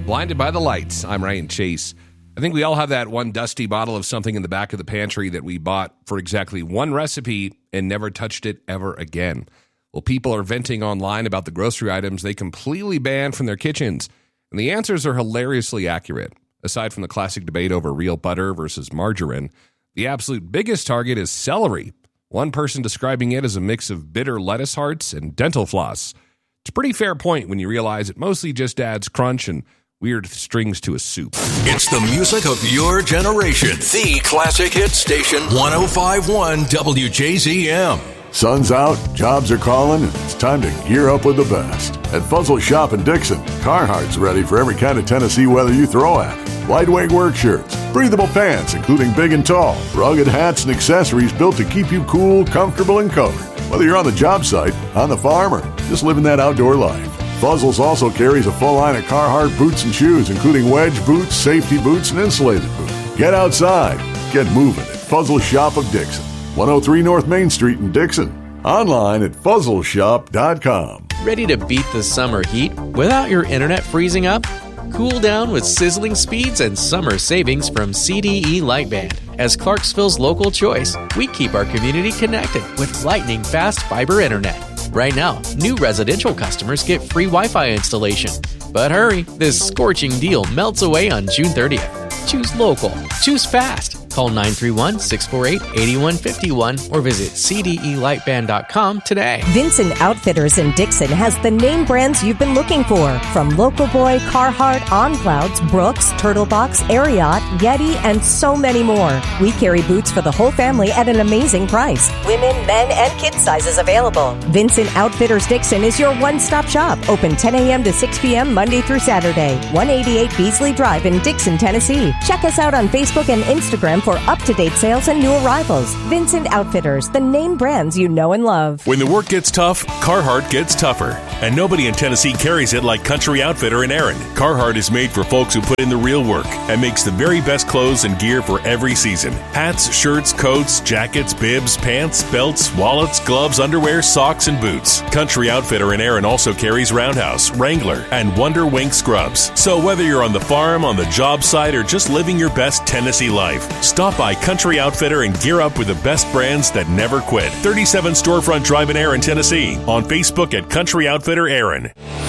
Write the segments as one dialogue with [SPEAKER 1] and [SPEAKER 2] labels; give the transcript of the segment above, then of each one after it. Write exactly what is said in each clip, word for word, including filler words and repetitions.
[SPEAKER 1] Blinded by the Lights. I'm Ryan Chase. I think we all have that one dusty bottle of something in the back of the pantry that we bought for exactly one recipe and never touched it ever again. Well, people are venting online about the grocery items they completely banned from their kitchens, and the answers are hilariously accurate. Aside from the classic debate over real butter versus margarine, the absolute biggest target is celery. One person describing it as a mix of bitter lettuce hearts and dental floss. It's a pretty fair point when you realize it mostly just adds crunch and weird strings to a soup.
[SPEAKER 2] It's the music of your generation. The Classic Hit Station, one oh five point one W J Z M.
[SPEAKER 3] Sun's out, jobs are calling, and it's time to gear up with the best. At Fuzzle Shop in Dixon, Carhartt's ready for every kind of Tennessee weather you throw at it. Lightweight work shirts, breathable pants, including big and tall, rugged hats and accessories built to keep you cool, comfortable, and covered. Whether you're on the job site, on the farm, or just living that outdoor life. Fuzzles also carries a full line of Carhartt boots and shoes, including wedge boots, safety boots, and insulated boots. Get outside. Get moving at Fuzzle Shop of Dixon. one oh three North Main Street in Dixon. Online at fuzzle shop dot com.
[SPEAKER 4] Ready to beat the summer heat without your internet freezing up? Cool down with sizzling speeds and summer savings from C D E Lightband. As Clarksville's local choice, we keep our community connected with lightning fast fiber internet. Right now, new residential customers get free Wi-Fi installation. But hurry, this scorching deal melts away on June thirtieth. Choose local. Choose fast. Call nine three one, six four eight, eight one five one or visit c d e lightband dot com today.
[SPEAKER 5] Vincent Outfitters in Dixon has the name brands you've been looking for. From Local Boy, Carhartt, On Clouds, Brooks, Turtlebox, Ariat, Yeti, and so many more. We carry boots for the whole family at an amazing price. Women, men, and kid sizes available. Vincent Outfitters Dixon is your one-stop shop. Open ten a.m. to six p.m. Monday through Saturday. one eighty-eight Beasley Drive in Dixon, Tennessee. Check us out on Facebook and Instagram for up-to-date sales and new arrivals. Vincent Outfitters, the name brands you know and love.
[SPEAKER 6] When the work gets tough, Carhartt gets tougher. And nobody in Tennessee carries it like Country Outfitter in Erin. Carhartt is made for folks who put in the real work and makes the very best clothes and gear for every season. Hats, shirts, coats, jackets, bibs, pants, belts, wallets, gloves, underwear, socks, and boots. Country Outfitter in Erin also carries Roundhouse, Wrangler, and Wonder Wink scrubs. So whether you're on the farm, on the job site, or just living your best Tennessee life, stop by Country Outfitter and gear up with the best brands that never quit. thirty-seven Storefront Drive in Erin, Tennessee. On Facebook at Country Outfitter Erin.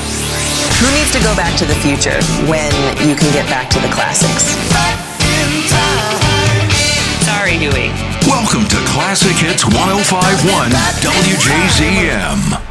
[SPEAKER 7] Who needs to go back to the future when you can get back to the classics? Sorry, Huey.
[SPEAKER 2] Welcome to Classic Hits one oh five point one W J Z M.